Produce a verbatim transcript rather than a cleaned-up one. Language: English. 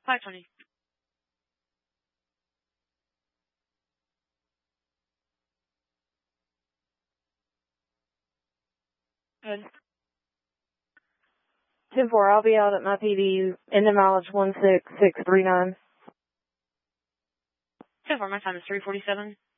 five twenty. Good. ten four, I'll be out at my P D in the mileage one six six three nine. ten four, my time is three forty-seven.